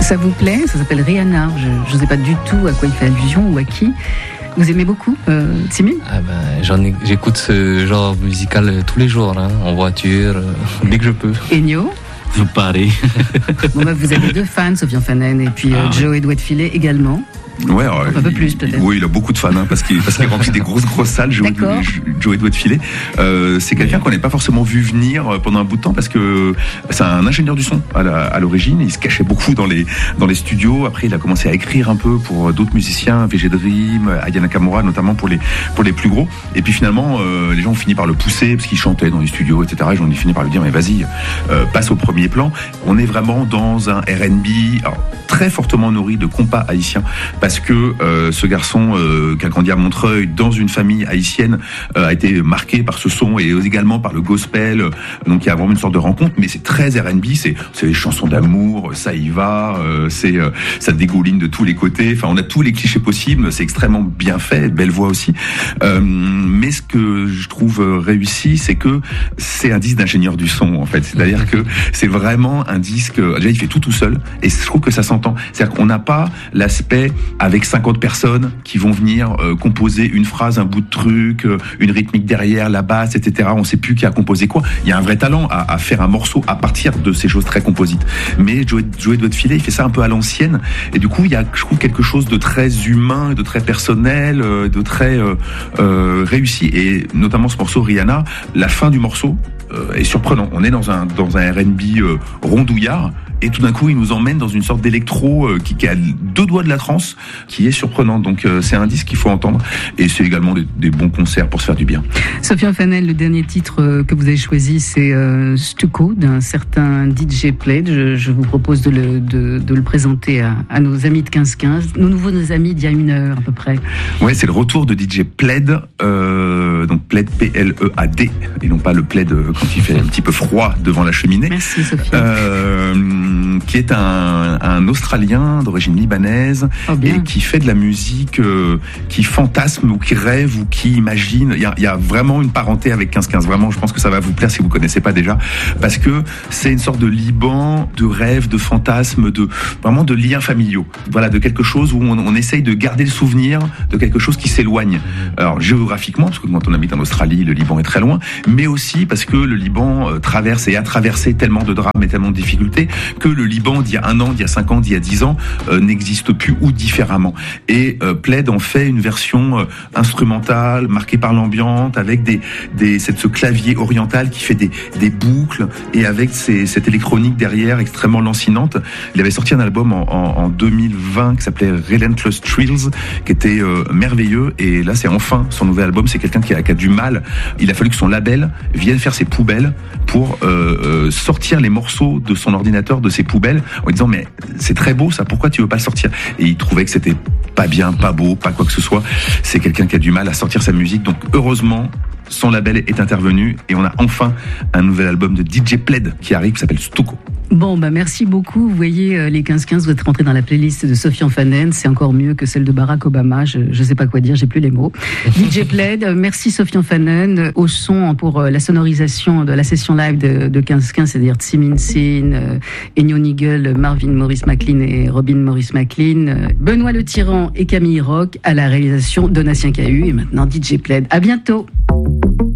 Ça vous plaît? Ça s'appelle Rihanna. Je ne sais pas du tout à quoi il fait allusion ou à qui. Vous aimez beaucoup, Timine? J'écoute ce genre musical tous les jours, hein, en voiture, dès que je peux. Ennio? Pareil. Bon, vous avez deux fans, Sofiane Fanen et puis Joey Doit de Filet également. Ouais, un peu plus peut-être. Oui, il a beaucoup de fans parce qu'il remplit des grosses salles. Joey Doit de Filet. C'est quelqu'un qu'on n'avait pas forcément vu venir pendant un bout de temps parce que c'est un ingénieur du son à l'origine. Il se cachait beaucoup dans les studios. Après, il a commencé à écrire un peu pour d'autres musiciens, VG Dream, Aya Nakamura notamment pour les plus gros. Et puis finalement, les gens ont fini par le pousser parce qu'il chantait dans les studios, etc. Et ils ont fini par lui dire mais vas-y, passe au premier plan. On est vraiment dans un R&B très fortement nourri de compas haïtiens. Parce que ce garçon qui a grandi à Montreuil dans une famille haïtienne a été marqué par ce son et également par le gospel. Donc il y a vraiment une sorte de rencontre, mais c'est très R&B, c'est les chansons d'amour, ça y va, ça dégouline de tous les côtés. Enfin, on a tous les clichés possibles. C'est extrêmement bien fait, belle voix aussi. Mais ce que je trouve réussi, c'est que c'est un disque d'ingénieur du son en fait. C'est-à-dire que c'est vraiment un disque. Déjà, il fait tout seul et je trouve que ça s'entend. C'est-à-dire qu'on n'a pas l'aspect avec 50 personnes qui vont venir composer une phrase, un bout de truc, une rythmique derrière, la basse, etc. On ne sait plus qui a composé quoi. Il y a un vrai talent à faire un morceau à partir de ces choses très composites. Mais Joey Doit de Filet, il fait ça un peu à l'ancienne. Et du coup, il y a, je trouve, quelque chose de très humain, de très personnel, de très réussi. Et notamment ce morceau Rihanna, la fin du morceau est surprenant. On est dans un R&B rondouillard. Et tout d'un coup, il nous emmène dans une sorte d'électro qui a deux doigts de la trance, qui est surprenant. Donc, c'est un disque qu'il faut entendre. Et c'est également des bons concerts pour se faire du bien. Sofiane Fanen, le dernier titre que vous avez choisi, c'est Stucco, d'un certain DJ Pledge. Je vous propose de le présenter à nos amis de 15-15, nos nouveaux amis d'il y a une heure à peu près. Ouais, c'est le retour de DJ Pled, donc Pled, P-L-E-A-D, et non pas le Pled quand il fait un petit peu froid devant la cheminée. Merci Sofiane. Qui est un Australien d'origine libanaise et qui fait de la musique qui fantasme ou qui rêve ou qui imagine. Il y a vraiment une parenté avec 15-15. Vraiment, je pense que ça va vous plaire si vous connaissez pas déjà, parce que c'est une sorte de Liban, de rêve, de fantasme, vraiment de liens familiaux. Voilà, de quelque chose où on essaye de garder le souvenir de quelque chose qui s'éloigne. Alors géographiquement, parce que quand on habite en Australie, le Liban est très loin, mais aussi parce que le Liban traverse et a traversé tellement de drames et tellement de difficultés que le Liban d'il y a 1 an, d'il y a 5 ans, d'il y a 10 ans n'existe plus ou différemment. Et Pled en fait une version instrumentale, marquée par l'ambiance, avec ce clavier oriental qui fait des boucles et avec cette électronique derrière extrêmement lancinante. Il avait sorti un album en 2020 qui s'appelait Relentless Thrills, qui était merveilleux. Et là, c'est enfin son nouvel album. C'est quelqu'un qui a du mal. Il a fallu que son label vienne faire ses poubelles pour sortir les morceaux de son ordinateur de ses poubelles en disant mais c'est très beau ça, pourquoi tu veux pas le sortir? Et il trouvait que c'était pas bien, pas beau, pas quoi que ce soit. C'est quelqu'un qui a du mal à sortir sa musique, donc heureusement son label est intervenu et on a enfin un nouvel album de DJ Pled qui arrive qui s'appelle Stucco. Bon, merci beaucoup. Vous voyez, les 15-15, vous êtes rentrés dans la playlist de Sofiane Fanen. C'est encore mieux que celle de Barack Obama. Je sais pas quoi dire, j'ai plus les mots. DJ Pled, merci Sofiane Fanen. Au son pour la sonorisation de la session live de 15-15, c'est-à-dire Tsimin Sin, Ennio Nigel, Marvin Morris McLean et Robin Morris McLean, Benoît Le Tyran et Camille Rock à la réalisation, Donatien Cahu et maintenant DJ Pled. À bientôt.